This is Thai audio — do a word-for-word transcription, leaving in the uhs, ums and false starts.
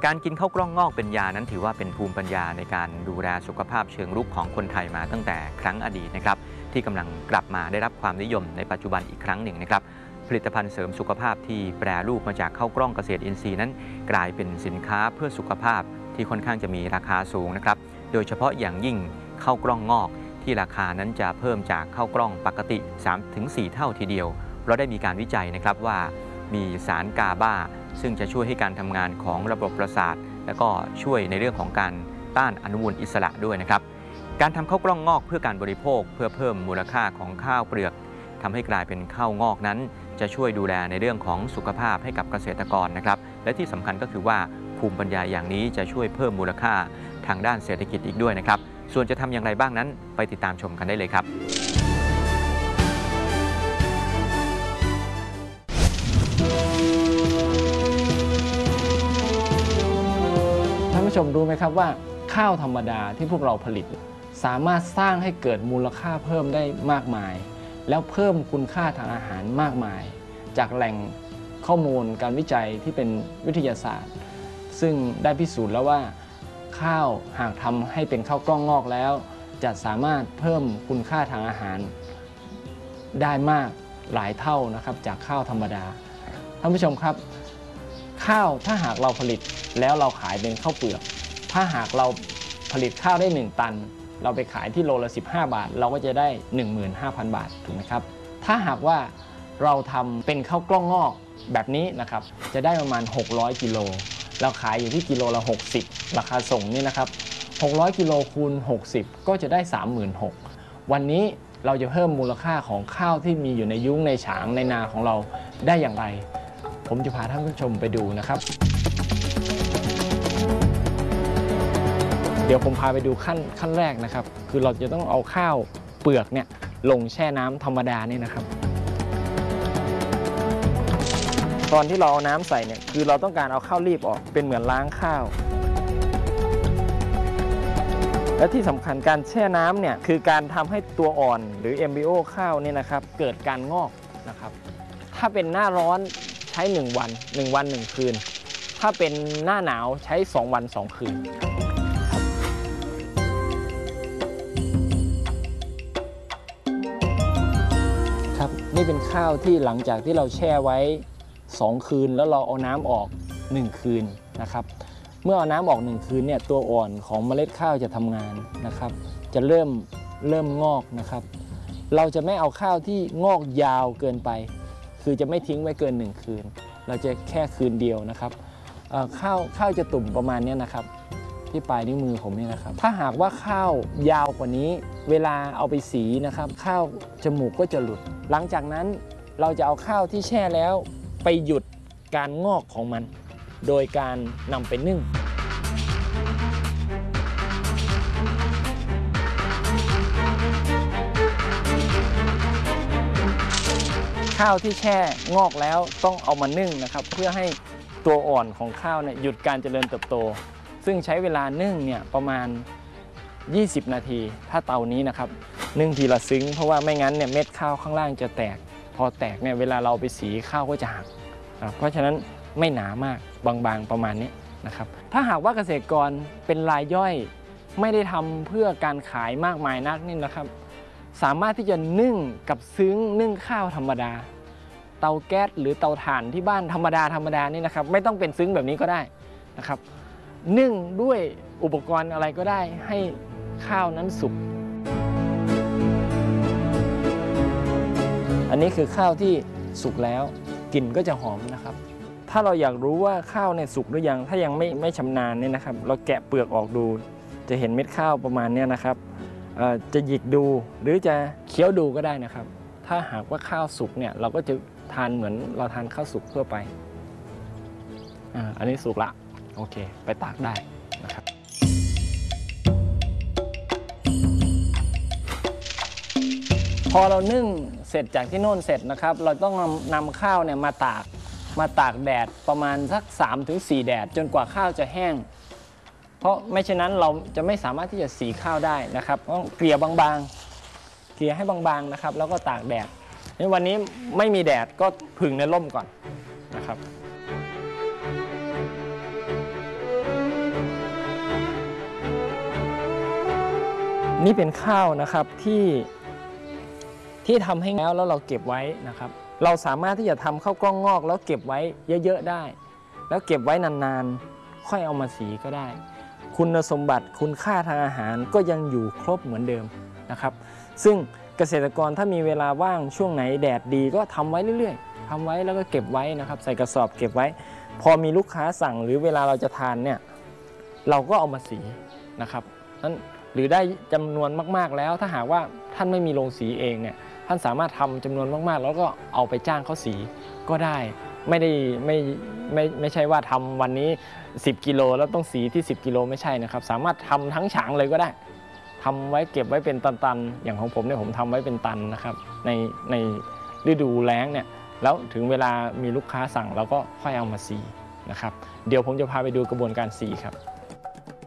การกินข้าวกล้องงอกเป็นยานั้นถือว่าเป็นภูมิปัญญาในการดูแลสุขภาพเชิงรุกของคนไทยมาตั้งแต่ครั้งอดีตนะครับที่กำลังกลับมาได้รับความนิยมในปัจจุบันอีกครั้งหนึ่งนะครับผลิตภัณฑ์เสริมสุขภาพที่แปรรูปมาจากข้าวกล้องเกษตรอินทรีย์นั้นกลายเป็นสินค้าเพื่อสุขภาพที่ค่อนข้างจะมีราคาสูงนะครับโดยเฉพาะอย่างยิ่งข้าวกล้องงอกที่ราคานั้นจะเพิ่มจากข้าวกล้องปกติ สามถึงสี่ เท่าทีเดียวเพราะได้มีการวิจัยนะครับว่ามีสารกาบาซึ่งจะช่วยให้การทำงานของระบบประสาทและก็ช่วยในเรื่องของการต้านอนุมูลอิสระด้วยนะครับการทำข้าวกล้องงอกเพื่อการบริโภคเพื่อเพิ่มมูลค่าของข้าวเปลือกทำให้กลายเป็นข้าวงอกนั้นจะช่วยดูแลในเรื่องของสุขภาพให้กับเกษตรกรนะครับและที่สำคัญก็คือว่าภูมิปัญญาอย่างนี้จะช่วยเพิ่มมูลค่าทางด้านเศรษฐกิจอีกด้วยนะครับส่วนจะทำอย่างไรบ้างนั้นไปติดตามชมกันได้เลยครับท่านผู้ชมรู้ไหมครับว่าข้าวธรรมดาที่พวกเราผลิตสามารถสร้างให้เกิดมูลค่าเพิ่มได้มากมายแล้วเพิ่มคุณค่าทางอาหารมากมายจากแหล่งข้อมูลการวิจัยที่เป็นวิทยาศาสตร์ซึ่งได้พิสูจน์แล้วว่าข้าวหากทำให้เป็นข้าวกล้องงอกแล้วจะสามารถเพิ่มคุณค่าทางอาหารได้มากหลายเท่านะครับจากข้าวธรรมดาท่านผู้ชมครับข้าวถ้าหากเราผลิตแล้วเราขายเป็นข้าวเปลือกถ้าหากเราผลิตข้าวได้หนึ่งตันเราไปขายที่โลละสิบห้าบาทเราก็จะได้ หนึ่งหมื่นห้าพัน บาทถูกไหมครับถ้าหากว่าเราทำเป็นข้าวกล้องงอกแบบนี้นะครับจะได้ประมาณหกร้อยกิโลเราขายอยู่ที่กิโลละหกสิบราคาส่งนี่นะครับหกร้อยกิโลคูณหกสิบก็จะได้ สามหมื่นหกพัน วันนี้เราจะเพิ่มมูลค่าของข้าวที่มีอยู่ในยุ้งในฉางในนาของเราได้อย่างไรผมจะพาท่านผู้ชมไปดูนะครับเดี๋ยวผมพาไปดูขั้นขั้นแรกนะครับคือเราจะต้องเอาข้าวเปลือกเนี่ยลงแช่น้ำธรรมดานี่นะครับตอนที่เราเอาน้ำใส่เนี่ยคือเราต้องการเอาข้าวรีบออกเป็นเหมือนล้างข้าวและที่สำคัญการแช่น้ำเนี่ยคือการทำให้ตัวอ่อนหรือเอมบริโอข้าวเนี่ยนะครับเกิดการงอกนะครับถ้าเป็นหน้าร้อนใช้หนึ่งวันหนึ่งวันหนึ่งคืนถ้าเป็นหน้าหนาวใช้สองวันสองคืนครับนี่เป็นข้าวที่หลังจากที่เราแช่ไว้สองคืนแล้วเราเอาน้ำออกหนึ่งคืนนะครับเมื่อเอาน้ำออกหนึ่งคืนเนี่ยตัวอ่อนของเมล็ดข้าวจะทำงานนะครับจะเริ่มเริ่มงอกนะครับเราจะไม่เอาข้าวที่งอกยาวเกินไปคือจะไม่ทิ้งไว้เกินหนึ่งคืนเราจะแค่คืนเดียวนะครับข้าวข้าวจะตุ่มประมาณนี้นะครับที่ปลายนิ้วมือผมนี่นะครับถ้าหากว่าข้าวยาวกว่านี้เวลาเอาไปสีนะครับข้าวจมูกก็จะหลุดหลังจากนั้นเราจะเอาข้าวที่แช่แล้วไปหยุดการงอกของมันโดยการนำไปนึ่งข้าวที่แช่งอกแล้วต้องเอามานึ่งนะครับเพื่อให้ตัวอ่อนของข้าวเนี่ยหยุดการเจริญเติบโตซึ่งใช้เวลานึ่งเนี่ยประมาณยี่สิบนาทีถ้าเตานี้นะครับนึ่งทีละซึ้งเพราะว่าไม่งั้นเนี่ยเม็ดข้าวข้างล่างจะแตกพอแตกเนี่ยเวลาเราไปสีข้าวก็จะหักเพราะฉะนั้นไม่หนามากบางๆประมาณนี้นะครับถ้าหากว่าเกษตรกรเป็นรายย่อยไม่ได้ทำเพื่อการขายมากมายนักนี่นะครับสามารถที่จะนึ่งกับซึ้งนึ่งข้าวธรรมดาเตาแก๊สหรือเตาถ่านที่บ้านธรรมดาธรรมดานี่นะครับไม่ต้องเป็นซึ้งแบบนี้ก็ได้นะครับนึ่งด้วยอุปกรณ์อะไรก็ได้ให้ข้าวนั้นสุกอันนี้คือข้าวที่สุกแล้วกลิ่นก็จะหอมนะครับถ้าเราอยากรู้ว่าข้าวเนี่ยสุกหรือยังถ้ายังไม่ไม่ชำนาญเนี่ยนะครับเราแกะเปลือกออกดูจะเห็นเม็ดข้าวประมาณนี้นะครับจะหยิกดูหรือจะเคี้ยวดูก็ได้นะครับถ้าหากว่าข้าวสุกเนี่ยเราก็จะทานเหมือนเราทานข้าวสุกทั่วไปอ่าอันนี้สุกละโอเคไปตากได้นะครับพอเรานึ่งเสร็จจากที่โน่นเสร็จนะครับเราต้องนำนำข้าวเนี่ยมาตากมาตากแดดประมาณสัก สามถึงสี่ แดดจนกว่าข้าวจะแห้งเพราะไม่เช่นนั้นเราจะไม่สามารถที่จะสีข้าวได้นะครับต้องเกลี่ยบางๆเกลี่ยให้บางๆนะครับแล้วก็ตากแดดในวันนี้ไม่มีแดดก็ผึ่งในร่มก่อนนะครับนี่เป็นข้าวนะครับที่ที่ทำให้แล้วแล้วเราเก็บไว้นะครับเราสามารถที่จะทำข้าวกล้องงอกแล้วเก็บไว้เยอะๆได้แล้วเก็บไว้นานๆค่อยเอามาสีก็ได้คุณสมบัติคุณค่าทางอาหารก็ยังอยู่ครบเหมือนเดิมนะครับซึ่งเกษตรกรถ้ามีเวลาว่างช่วงไหนแดดดีก็ทำไว้เรื่อยๆทำไว้แล้วก็เก็บไว้นะครับใส่กระสอบเก็บไว้พอมีลูกค้าสั่งหรือเวลาเราจะทานเนี่ยเราก็เอามาสีนะครับนั้นหรือได้จำนวนมากๆแล้วถ้าหากว่าท่านไม่มีโรงสีเองเนี่ยท่านสามารถทำจำนวนมากๆแล้วก็เอาไปจ้างเขาสีก็ได้ไม่ได้ไม่ไม่ไม่ใช่ว่าทำวันนี้สิบกิโลแล้วต้องสีที่สิบกิโลไม่ใช่นะครับสามารถทำทั้งฉางเลยก็ได้ทำไว้เก็บไว้เป็นตันๆอย่างของผมเนี่ยผมทำไว้เป็นตันนะครับในในฤดูแล้งเนี่ยแล้วถึงเวลามีลูกค้าสั่งเราก็ค่อยเอามาสีนะครับเดี๋ยวผมจะพาไปดูกระบวนการสีครับ